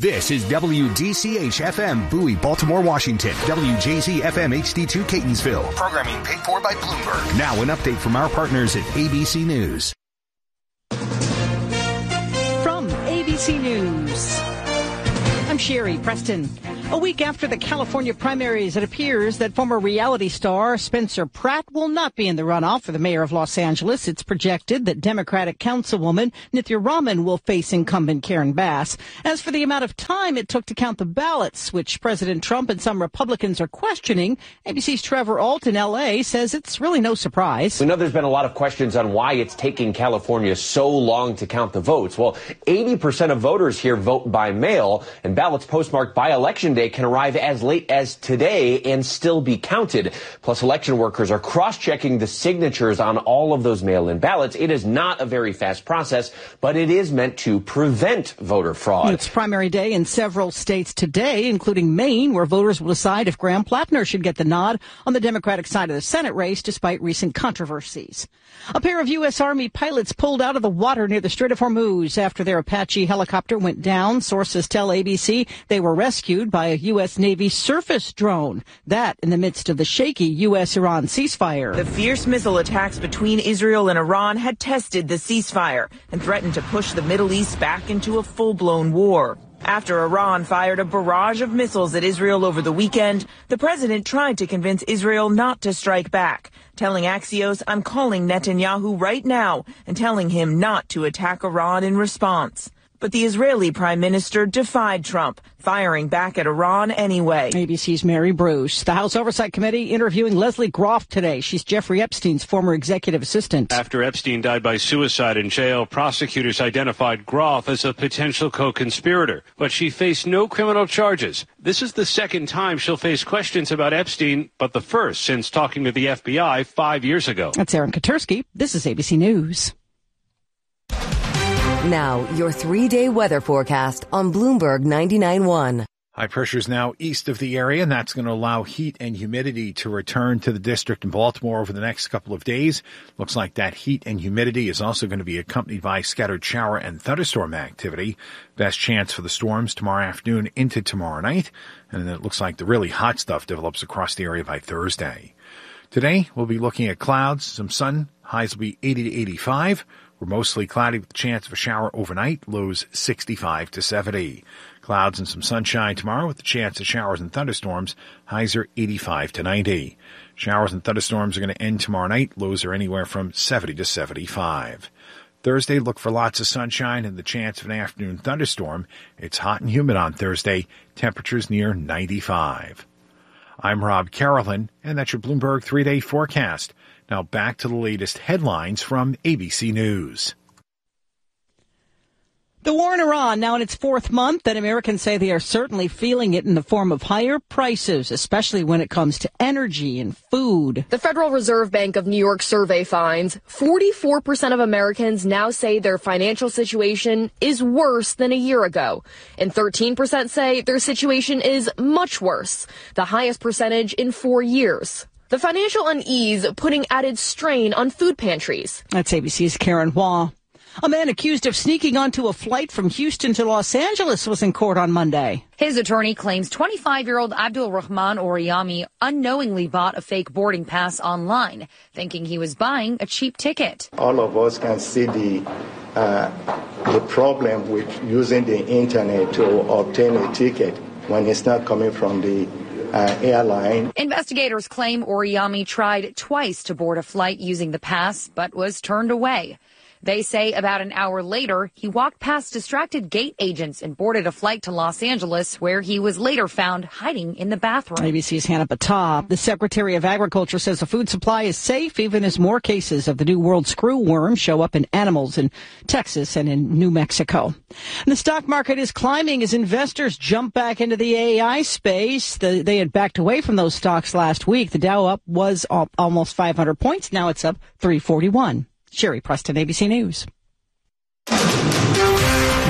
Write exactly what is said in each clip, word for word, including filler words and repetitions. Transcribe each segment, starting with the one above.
This is W D C H F M, Bowie, Baltimore, Washington. W J Z F M H D two, Catonsville. Programming paid for by Bloomberg. Now an update from our partners at A B C News. From A B C News, I'm Sherry Preston. A week after the California primaries, it appears that former reality star Spencer Pratt will not be in the runoff for the mayor of Los Angeles. It's projected that Democratic councilwoman Nithya Raman will face incumbent Karen Bass. As for the amount of time it took to count the ballots, which President Trump and some Republicans are questioning, A B C's Trevor Ault in L A says it's really no surprise. We know there's been a lot of questions on why it's taking California so long to count the votes. Well, eighty percent of voters here vote by mail, and ballots postmarked by Election Day can arrive as late as today and still be counted. Plus, election workers are cross-checking the signatures on all of those mail-in ballots. It is not a very fast process, but it is meant to prevent voter fraud. It's primary day in several states today, including Maine, where voters will decide if Graham Plattner should get the nod on the Democratic side of the Senate race, despite recent controversies. A pair of U S. Army pilots pulled out of the water near the Strait of Hormuz after their Apache helicopter went down. Sources tell A B C they were rescued by a U S. Navy surface drone. That in the midst of the shaky U S Iran ceasefire. The fierce missile attacks between Israel and Iran had tested the ceasefire and threatened to push the Middle East back into a full-blown war. After Iran fired a barrage of missiles at Israel over the weekend, the president tried to convince Israel not to strike back, telling Axios, "I'm calling Netanyahu right now and telling him not to attack Iran in response." But the Israeli prime minister defied Trump, firing back at Iran anyway. A B C's Mary Bruce. The House Oversight Committee interviewing Leslie Groff today. She's Jeffrey Epstein's former executive assistant. After Epstein died by suicide in jail, prosecutors identified Groff as a potential co-conspirator, but she faced no criminal charges. This is the second time she'll face questions about Epstein, but the first since talking to the F B I five years ago. That's Aaron Katursky. This is A B C News. Now, your three-day weather forecast on Bloomberg ninety-nine point one. High pressure is now east of the area, and that's going to allow heat and humidity to return to the district in Baltimore over the next couple of days. Looks like that heat and humidity is also going to be accompanied by scattered shower and thunderstorm activity. Best chance for the storms tomorrow afternoon into tomorrow night. And then it looks like the really hot stuff develops across the area by Thursday. Today, we'll be looking at clouds, some sun. Highs will be eighty to eighty-five. We're mostly cloudy with a chance of a shower overnight, lows sixty-five to seventy. Clouds and some sunshine tomorrow with the chance of showers and thunderstorms. Highs are eighty-five to ninety. Showers and thunderstorms are going to end tomorrow night. Lows are anywhere from seventy to seventy-five. Thursday, look for lots of sunshine and the chance of an afternoon thunderstorm. It's hot and humid on Thursday. Temperatures near ninety-five. I'm Rob Carolyn, and that's your Bloomberg three-day forecast. Now back to the latest headlines from A B C News. The war in Iran now in its fourth month, and Americans say they are certainly feeling it in the form of higher prices, especially when it comes to energy and food. The Federal Reserve Bank of New York survey finds forty-four percent of Americans now say their financial situation is worse than a year ago, and thirteen percent say their situation is much worse, the highest percentage in four years. The financial unease putting added strain on food pantries. That's A B C's Karen Hua. A man accused of sneaking onto a flight from Houston to Los Angeles was in court on Monday. His attorney claims twenty-five-year-old Abdul Rahman Oriyami unknowingly bought a fake boarding pass online, thinking he was buying a cheap ticket. All of us can see the uh, the problem with using the internet to obtain a ticket when it's not coming from the Uh, airline. Investigators claim Oriyami tried twice to board a flight using the pass, but was turned away. They say about an hour later, he walked past distracted gate agents and boarded a flight to Los Angeles, where he was later found hiding in the bathroom. A B C's Hannah Battah. The Secretary of Agriculture says the food supply is safe, even as more cases of the New World screwworm show up in animals in Texas and in New Mexico. And the stock market is climbing as investors jump back into the A I space. The, they had backed away from those stocks last week. The Dow up was up almost five hundred points. Now it's up three forty-one. Sherry Preston, A B C News.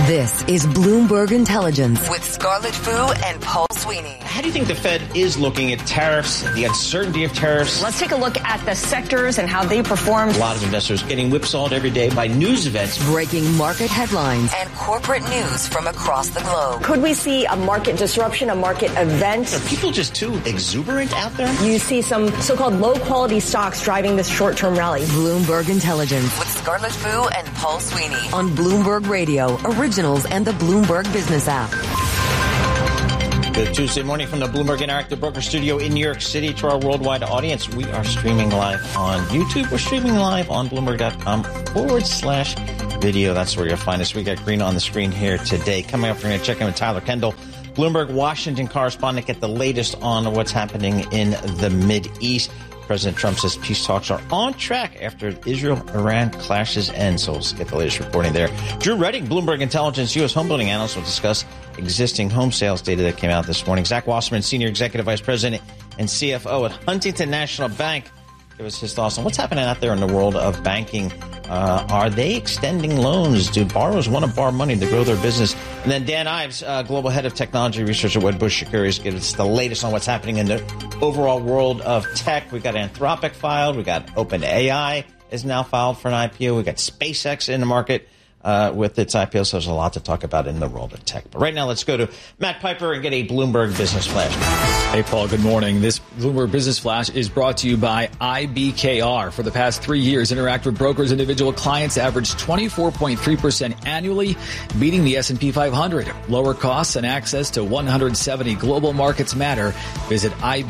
This is Bloomberg Intelligence with Scarlett Fu and Paul Sweeney. How do you think the Fed is looking at tariffs, the uncertainty of tariffs? Let's take a look at the sectors and how they perform. A lot of investors getting whipsawed every day by news events. Breaking market headlines and corporate news from across the globe. Could we see a market disruption, a market event? Are people just too exuberant out there? You see some so-called low-quality stocks driving this short-term rally. Bloomberg Intelligence with Scarlett Fu and Paul Sweeney on Bloomberg Radio, Originals, and the Bloomberg Business app. Good Tuesday morning from the Bloomberg Interactive Broker Studio in New York City. To our worldwide audience, we are streaming live on YouTube. We're streaming live on Bloomberg.com forward slash video. That's where you'll find us. We got green on the screen here today. Coming up, we're going to check in with Tyler Kendall, Bloomberg Washington correspondent, get the latest on what's happening in the Mideast. President Trump says peace talks are on track after Israel-Iran clashes end. So let's get the latest reporting there. Drew Redding, Bloomberg Intelligence U S homebuilding analyst, will discuss existing home sales data that came out this morning. Zach Wasserman, Senior Executive Vice President and C F O at Huntington National Bank, give us his thoughts on what's happening out there in the world of banking. Uh, are they extending loans? Do borrowers want to borrow money to grow their business? And then Dan Ives, uh, Global Head of Technology Research at Wedbush Securities, gives us the latest on what's happening in the overall world of tech. We've got Anthropic filed. We've got OpenAI is now filed for an I P O. We've got SpaceX in the market uh, with its I P O. So there's a lot to talk about in the world of tech. But right now, let's go to Matt Piper and get a Bloomberg Business Flash. Hey, Paul, good morning. This Bloomberg Business Flash is brought to you by I B K R. For the past three years, Interactive Brokers' individual clients averaged twenty-four point three percent annually, beating the S and P five hundred. Lower costs and access to one hundred seventy global markets matter. Visit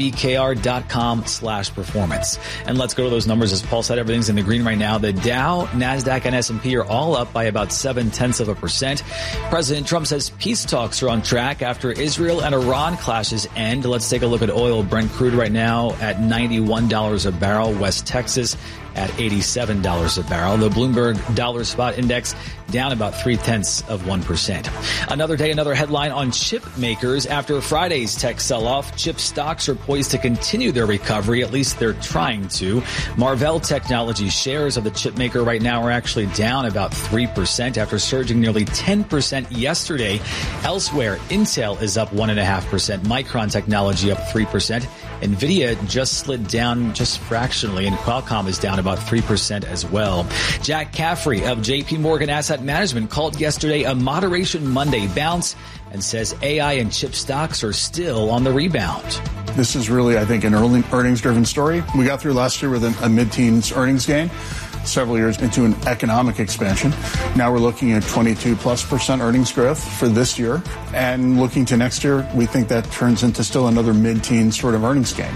ibkr.com slash performance. And let's go to those numbers. As Paul said, everything's in the green right now. The Dow, NASDAQ, and S and P are all up by about seven-tenths of a percent. President Trump says peace talks are on track after Israel and Iran clashes end. Let's take a look at oil. Brent crude right now at ninety-one dollars a barrel. West Texas at eighty-seven dollars a barrel. The Bloomberg Dollar Spot Index down about three-tenths of one percent. Another day, another headline on chip makers. After Friday's tech sell-off, chip stocks are poised to continue their recovery. At least they're trying to. Marvell Technology shares of the chip maker right now are actually down about three percent after surging nearly ten percent yesterday. Elsewhere, Intel is up one point five percent. Micron Technology up three percent. NVIDIA just slid down just fractionally, and Qualcomm is down about three percent as well. Jack Caffrey of J P Morgan Asset Management called yesterday a moderation Monday bounce and says A I and chip stocks are still on the rebound. This is really, I think, an early earnings-driven story. We got through last year with a, a mid-teens earnings gain, several years into an economic expansion. Now we're looking at twenty-two plus percent earnings growth for this year. And looking to next year, we think that turns into still another mid-teen sort of earnings gain.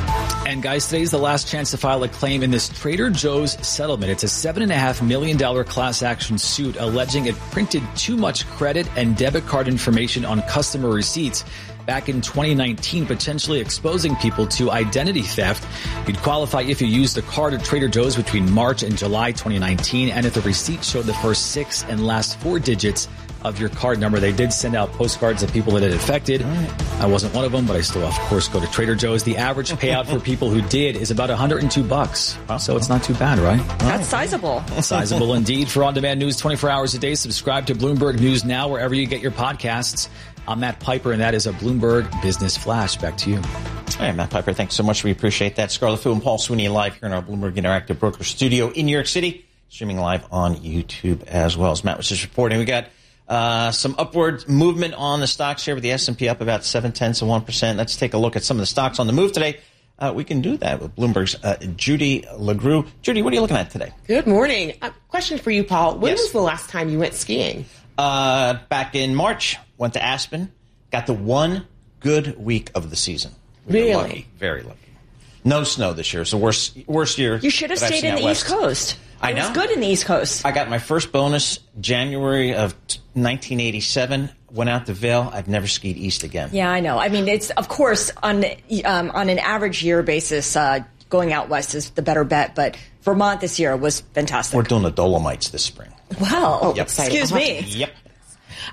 And guys, today's the last chance to file a claim in this Trader Joe's settlement. It's a seven point five million dollars class action suit alleging it printed too much credit and debit card information on customer receipts back in twenty nineteen, potentially exposing people to identity theft. You'd qualify if you used the card at Trader Joe's between March and July twenty nineteen, and if the receipt showed the first six and last four digits of your card number. They did send out postcards of people that it affected. I wasn't one of them, but I still, of course, go to Trader Joe's. The average payout for people who did is about one hundred two bucks. So it's not too bad, right? That's sizable. Sizable indeed. For on-demand news twenty-four hours a day, subscribe to Bloomberg News Now wherever you get your podcasts. I'm Matt Piper, and that is a Bloomberg Business Flash. Back to you. All right, Matt Piper, thanks so much. We appreciate that. Scarlett Fu and Paul Sweeney live here in our Bloomberg Interactive Broker Studio in New York City, streaming live on YouTube as well. As Matt was just reporting, we got Uh, some upward movement on the stocks here with the S and P up about seven-tenths of one percent. Let's take a look at some of the stocks on the move today. Uh, we can do that with Bloomberg's uh, Judy LaGrue. Judy, what are you looking at today? Good morning. A question for you, Paul. When Yes. was the last time you went skiing? Uh, back in March, went to Aspen, got the one good week of the season. We were Really? Lucky, very lucky. No snow this year. It's the worst, worst year. You should have that I've stayed seen in out the west. East Coast. I It know. was good in the East Coast. I got my first bonus January of nineteen eighty-seven. Went out to Vail. I've never skied east again. Yeah, I know. I mean, it's of course on um, on an average year basis, uh, going out west is the better bet. But Vermont this year was fantastic. We're doing the Dolomites this spring. Wow. Yep. Excuse me. Yep. Um,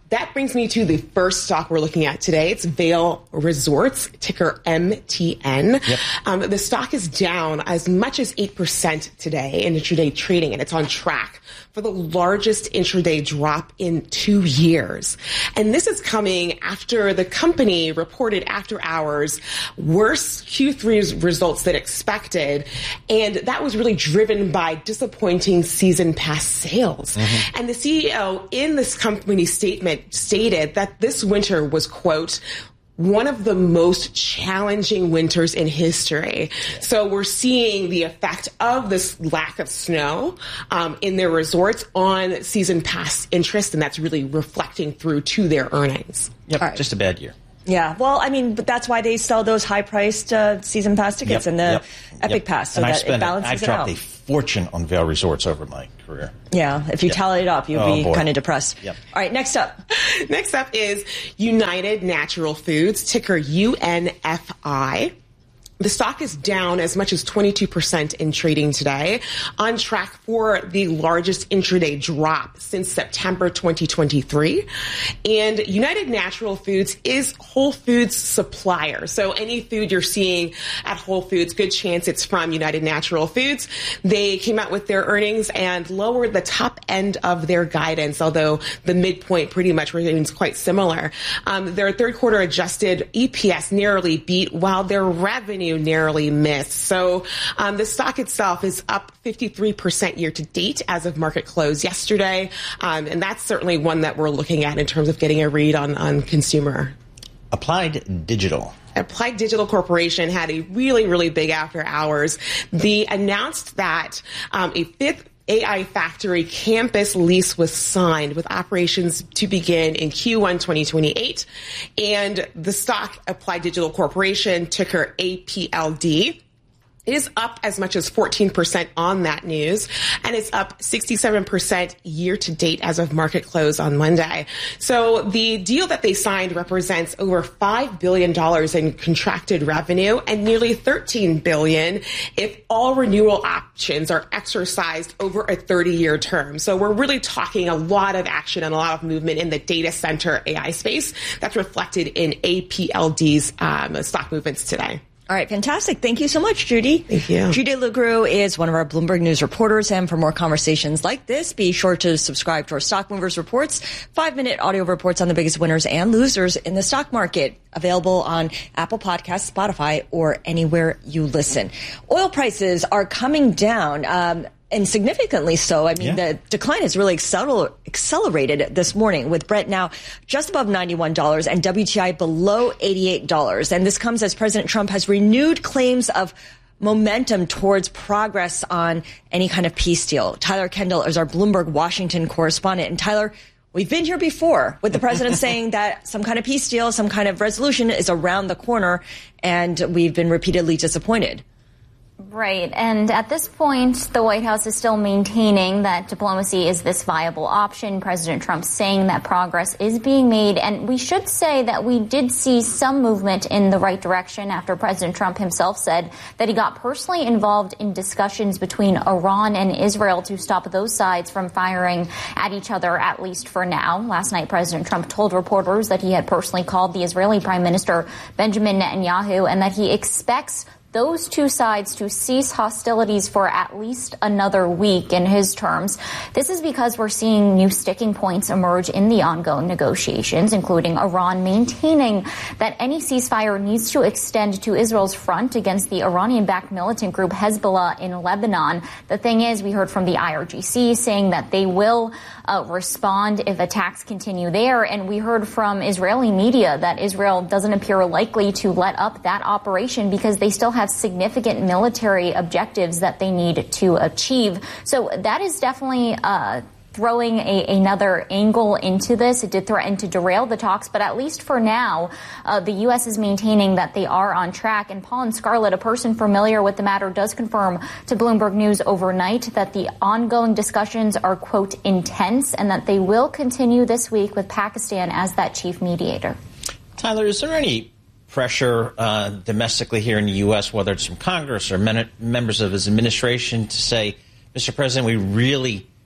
That brings me to the first stock we're looking at today. It's Vail Resorts, ticker M T N. Yep. Um, the stock is down as much as eight percent today in intraday trading, and it's on track for the largest intraday drop in two years. And this is coming after the company reported after hours worse Q three results than expected. And that was really driven by disappointing season pass sales. Mm-hmm. And the C E O in this company statement stated that this winter was, quote, one of the most challenging winters in history. So we're seeing the effect of this lack of snow um, in their resorts on season pass interest, and that's really reflecting through to their earnings. Yep, right. Just a bad year. Yeah, well, I mean, but that's why they sell those high-priced uh, season pass tickets yep, and the yep, Epic yep. Pass, so and that I spent it balances I've it dropped out. a fortune on Vail Resorts over my career. Yeah, if you yep. tally it up, you'll oh, be kind of depressed. Yep. All right, next up. Next up is United Natural Foods, ticker U N F I. The stock is down as much as twenty-two percent in trading today, on track for the largest intraday drop since September twenty twenty-three. And United Natural Foods is Whole Foods supplier. So any food you're seeing at Whole Foods, good chance it's from United Natural Foods. They came out with their earnings and lowered the top end of their guidance, although the midpoint pretty much remains quite similar. Um, their third quarter adjusted E P S narrowly beat, while their revenue narrowly missed. So um, the stock itself is up fifty-three percent year to date as of market close yesterday. Um, and that's certainly one that we're looking at in terms of getting a read on, on consumer. Applied Digital. Applied Digital Corporation had a really, really big after hours. They announced that um, a fifth A I Factory campus lease was signed with operations to begin in Q one twenty twenty-eight. And the stock, Applied Digital Corporation, ticker A P L D, is up as much as fourteen percent on that news, and it's up sixty-seven percent year to date as of market close on Monday. So the deal that they signed represents over five billion dollars in contracted revenue and nearly thirteen billion dollars if all renewal options are exercised over a thirty-year term. So we're really talking a lot of action and a lot of movement in the data center A I space that's reflected in A P L D's um, stock movements today. All right, fantastic. Thank you so much, Judy. Thank you. Judy LeGroux is one of our Bloomberg News reporters, and for more conversations like this, be sure to subscribe to our Stock Movers Reports, five-minute audio reports on the biggest winners and losers in the stock market, available on Apple Podcasts, Spotify, or anywhere you listen. Oil prices are coming down. Um, And significantly so. I mean, yeah. the decline has really acceler- accelerated this morning, with Brent now just above ninety-one dollars and W T I below eighty-eight dollars. And this comes as President Trump has renewed claims of momentum towards progress on any kind of peace deal. Tyler Kendall is our Bloomberg Washington correspondent. And Tyler, we've been here before with the president saying that some kind of peace deal, some kind of resolution is around the corner, and we've been repeatedly disappointed. Right. And at this point, the White House is still maintaining that diplomacy is this viable option. President Trump saying that progress is being made. And we should say that we did see some movement in the right direction after President Trump himself said that he got personally involved in discussions between Iran and Israel to stop those sides from firing at each other, at least for now. Last night, President Trump told reporters that he had personally called the Israeli Prime Minister Benjamin Netanyahu and that he expects those two sides to cease hostilities for at least another week in his terms. This is because we're seeing new sticking points emerge in the ongoing negotiations, including Iran maintaining that any ceasefire needs to extend to Israel's front against the Iranian-backed militant group Hezbollah in Lebanon. The thing is, we heard from the I R G C saying that they will uh, respond if attacks continue there. And we heard from Israeli media that Israel doesn't appear likely to let up that operation because they still have significant military objectives that they need to achieve. So that is definitely uh, throwing a, another angle into this. It did threaten to derail the talks, but at least for now, uh, the U S is maintaining that they are on track. And Paul and Scarlett, a person familiar with the matter, does confirm to Bloomberg News overnight that the ongoing discussions are, quote, intense, and that they will continue this week with Pakistan as that chief mediator. Tyler, is there any pressure uh, domestically here in the U S, whether it's from Congress or men- members of his administration, to say, Mister President, we really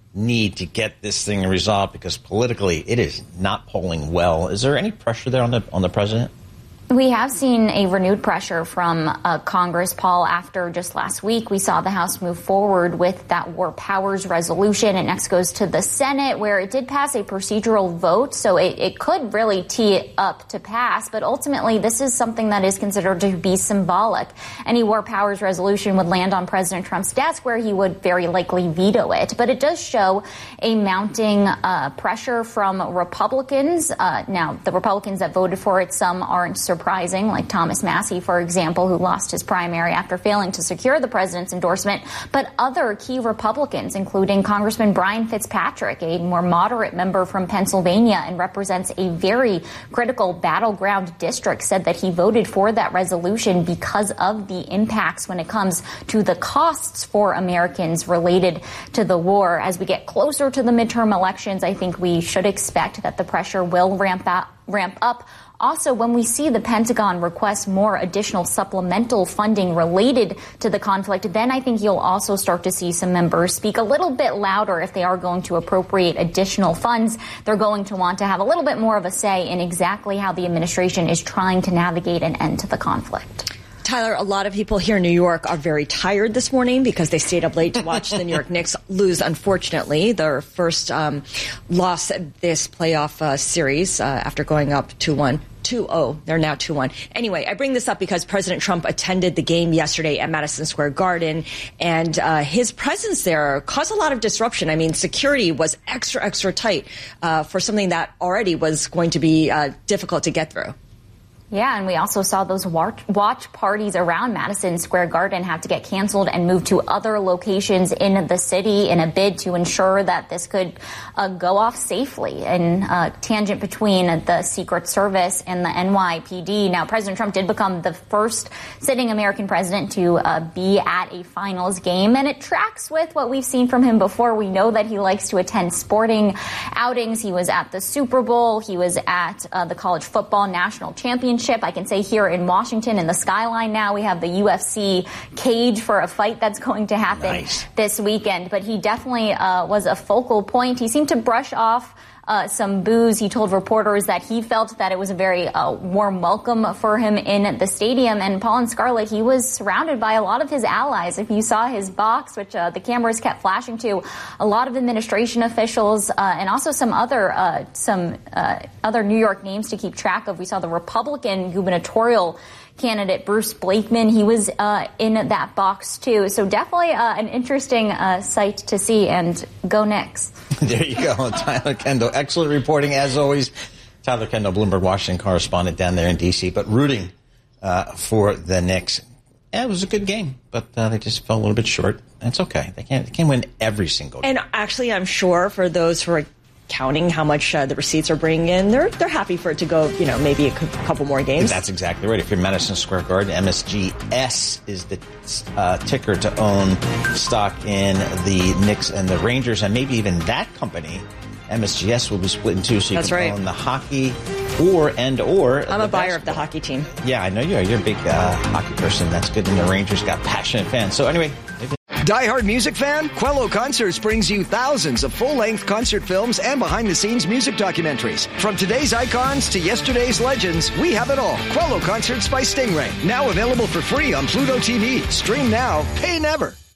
need to get this thing resolved because politically it is not polling well. Is there any pressure there on the on the president? We have seen a renewed pressure from uh, Congress, Paul. After just last week, we saw the House move forward with that war powers resolution. It next goes to the Senate, where it did pass a procedural vote. So it, it could really tee it up to pass. But ultimately, this is something that is considered to be symbolic. Any war powers resolution would land on President Trump's desk, where he would very likely veto it. But it does show a mounting uh, pressure from Republicans. Uh, now, the Republicans that voted for it, some aren't surprised. Surprising, like Thomas Massie, for example, who lost his primary after failing to secure the president's endorsement. But other key Republicans, including Congressman Brian Fitzpatrick, a more moderate member from Pennsylvania and represents a very critical battleground district, said that he voted for that resolution because of the impacts when it comes to the costs for Americans related to the war. As we get closer to the midterm elections, I think we should expect that the pressure will ramp up. Ramp up. Also, when we see the Pentagon request more additional supplemental funding related to the conflict, then I think you'll also start to see some members speak a little bit louder. If they are going to appropriate additional funds, they're going to want to have a little bit more of a say in exactly how the administration is trying to navigate an end to the conflict. Tyler, a lot of people here in New York are very tired this morning because they stayed up late to watch the New York Knicks lose, unfortunately, their first um, loss this playoff uh, series uh, after going up two one. two oh. They're now two one. Anyway, I bring this up because President Trump attended the game yesterday at Madison Square Garden, and uh, his presence there caused a lot of disruption. I mean, security was extra, extra tight uh, for something that already was going to be uh, difficult to get through. Yeah, and we also saw those watch, watch parties around Madison Square Garden have to get canceled and moved to other locations in the city in a bid to ensure that this could uh, go off safely. And uh, tangent between the Secret Service and the N Y P D. Now, President Trump did become the first sitting American president to uh, be at a finals game, and it tracks with what we've seen from him before. We know that he likes to attend sporting outings. He was at the Super Bowl. He was at uh, the College Football National Championship. I can say here in Washington in the skyline now we have the U F C cage for a fight that's going to happen nice. this weekend. But he definitely uh, was a focal point. He seemed to brush off Uh, some boos. He told reporters that he felt that it was a very uh, warm welcome for him in the stadium. And Paul and Scarlett, he was surrounded by a lot of his allies. If you saw his box, which uh, the cameras kept flashing to, a lot of administration officials uh, and also some other uh, some uh, other New York names to keep track of. We saw the Republican gubernatorial candidate Bruce Blakeman. He was uh, in that box, too. So definitely uh, an interesting uh, sight to see. And go Knicks. There you go. Tyler Kendall. Excellent reporting, as always. Tyler Kendall, Bloomberg Washington correspondent down there in D C, but rooting uh, for the Knicks. Yeah, it was a good game, but uh, they just fell a little bit short. That's okay. They can't, they can't win every single game. And actually, I'm sure for those who are counting how much uh, the receipts are bringing in, they're they're happy for it to go, you know, maybe a c- couple more games. That's exactly right. If you're Madison Square Garden, M S G S is the uh, ticker to own stock in the Knicks and the Rangers, and maybe even that company, M S G S, will be split in two, so you That's can right. own the hockey or and or. I'm a buyer of the hockey team. Yeah, I know you are. You're a big uh, hockey person. That's good. And the Rangers got passionate fans. So anyway. Die-hard music fan? Quello Concerts brings you thousands of full-length concert films and behind-the-scenes music documentaries. From today's icons to yesterday's legends, we have it all. Quello Concerts by Stingray. Now available for free on Pluto T V. Stream now, pay never.